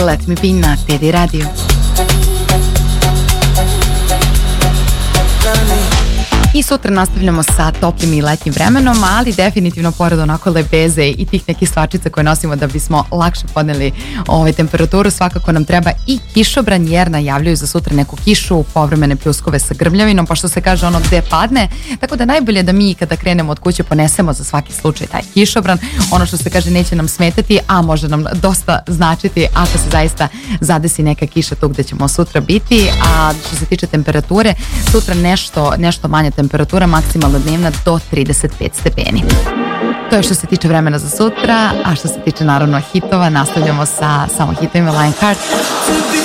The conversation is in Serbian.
Let Me Be na Teddy Radio. I sutra nastavljamo sa toplim i letnjim vremenom, ali definitivno pored onako lebeze i tih nekih stvačica koje nosimo da bismo lakše podneli temperaturu, svakako nam treba i kišobran, jer najavljuju za sutra neku kišu, povremene pljuskove sa grmljavinom, pa što se kaže ono gde padne, tako da najbolje da mi kada krenemo od kuće ponesemo za svaki slučaj taj kišobran, ono što se kaže neće nam smetati, a može nam dosta značiti ako se zaista zadesi neka kiša tu gde ćemo sutra biti. A što se tiče temperature, sutra nešto manje temperatura, maksimalna dnevna do 35 stepeni. To je što se tiče vremena za sutra, a što se tiče naravno hitova, nastavljamo sa samo hitovima Lionheart.